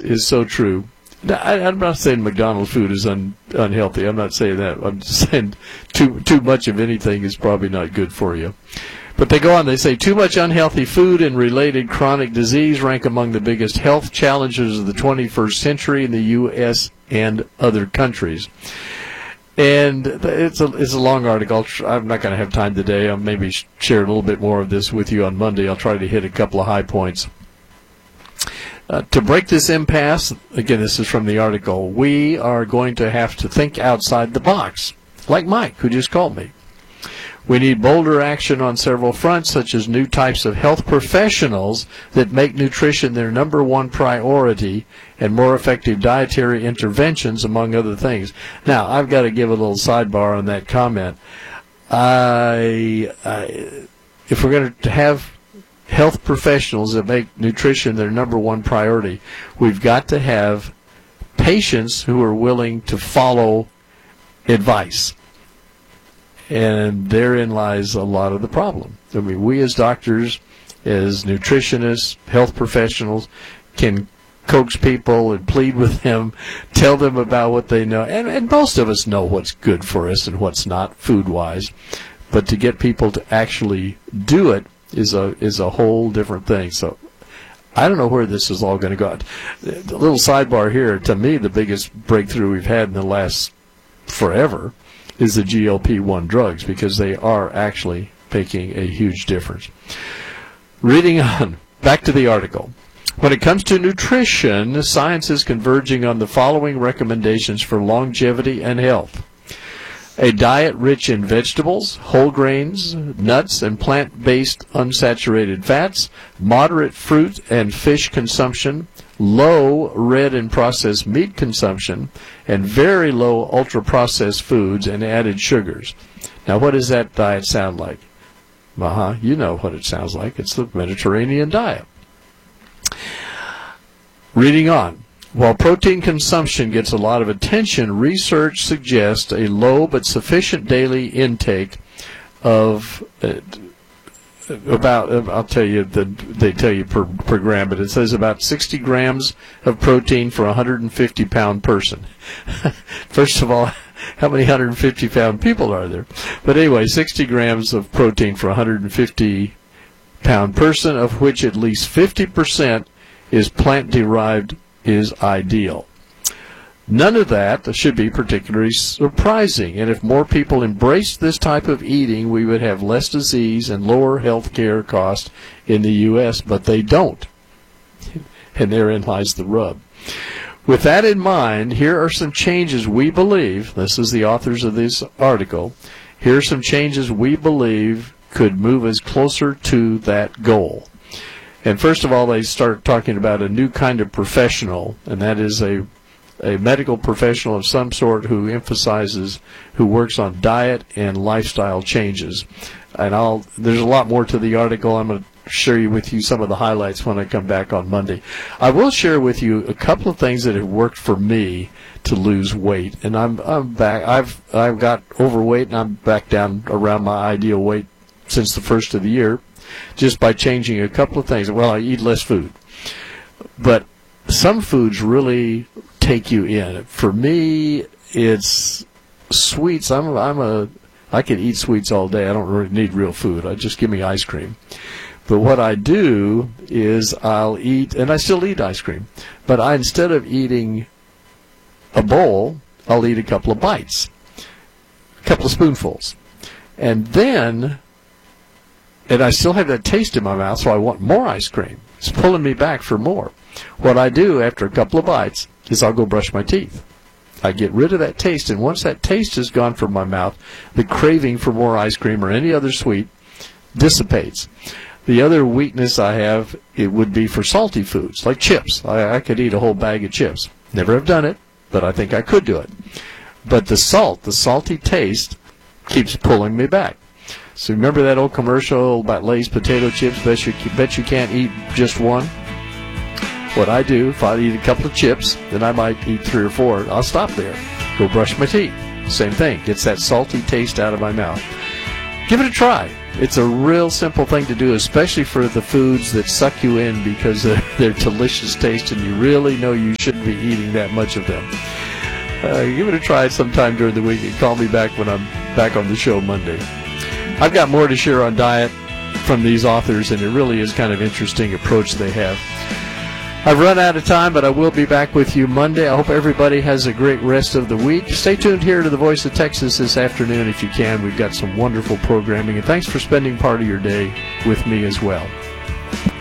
is so true. Now, I'm not saying McDonald's food is unhealthy. I'm not saying that. I'm just saying too much of anything is probably not good for you. But they go on, they say, too much unhealthy food and related chronic disease rank among the biggest health challenges of the 21st century in the U.S. and other countries. And it's a long article. I'm not going to have time today. I'll maybe share a little bit more of this with you on Monday. I'll try to hit a couple of high points. To break this impasse, again, this is from the article, we are going to have to think outside the box, like Mike, who just called me. We need bolder action on several fronts, such as new types of health professionals that make nutrition their number one priority and more effective dietary interventions, among other things. Now, I've got to give a little sidebar on that comment. If we're going to have health professionals that make nutrition their number one priority, we've got to have patients who are willing to follow advice. And therein lies a lot of the problem. I mean, we as doctors, as nutritionists, health professionals, can coax people and plead with them, tell them about what they know. And most of us know what's good for us and what's not, food-wise. But to get people to actually do it is a whole different thing. So I don't know where this is all going to go. The little sidebar here, to me, the biggest breakthrough we've had in the last forever is the GLP-1 drugs, because they are actually making a huge difference. Reading on, back to the article. When it comes to nutrition, science is converging on the following recommendations for longevity and health. A diet rich in vegetables, whole grains, nuts, and plant-based unsaturated fats, moderate fruit and fish consumption, low red and processed meat consumption, and very low ultra-processed foods and added sugars. Now, what does that diet sound like? You know what it sounds like. It's the Mediterranean diet. Reading on. While protein consumption gets a lot of attention, research suggests a low but sufficient daily intake of I'll tell you, they tell you per gram, but it says about 60 grams of protein for a 150-pound person. First of all, how many 150-pound people are there? But anyway, 60 grams of protein for a 150-pound person, of which at least 50% is plant-derived, is ideal. None of that should be particularly surprising, and if more people embraced this type of eating, we would have less disease and lower health care costs in the U.S., but they don't. And therein lies the rub. With that in mind, here are some changes we believe, this is the authors of this article, here are some changes we believe could move us closer to that goal. And first of all, they start talking about a new kind of professional, and that is a medical professional of some sort who works on diet and lifestyle changes. And there's a lot more to the article. I'm going to share with you some of the highlights when I come back on Monday. I will share with you a couple of things that have worked for me to lose weight. And I'm back. I've got overweight, and I'm back down around my ideal weight since the first of the year, just by changing a couple of things. Well, I eat less food, but some foods really take you in. For me, it's sweets. I can eat sweets all day. I don't really need real food. Just give me ice cream. But what I do is I'll eat, and I still eat ice cream, but instead of eating a bowl, I'll eat a couple of bites, a couple of spoonfuls. And I still have that taste in my mouth, so I want more ice cream. It's pulling me back for more. What I do after a couple of bites is I'll go brush my teeth. I get rid of that taste, and once that taste is gone from my mouth, the craving for more ice cream or any other sweet dissipates. The other weakness I have, it would be for salty foods, like chips. I could eat a whole bag of chips. Never have done it, but I think I could do it. But the salty taste keeps pulling me back. So remember that old commercial about Lay's potato chips? Bet you can't eat just one? What I do, if I eat a couple of chips, then I might eat 3 or 4. I'll stop there. Go brush my teeth. Same thing. Gets that salty taste out of my mouth. Give it a try. It's a real simple thing to do, especially for the foods that suck you in because of their delicious taste and you really know you shouldn't be eating that much of them. Give it a try sometime during the week and call me back when I'm back on the show Monday. I've got more to share on diet from these authors, and it really is kind of interesting approach they have. I've run out of time, but I will be back with you Monday. I hope everybody has a great rest of the week. Stay tuned here to the Voice of Texas this afternoon if you can. We've got some wonderful programming, and thanks for spending part of your day with me as well.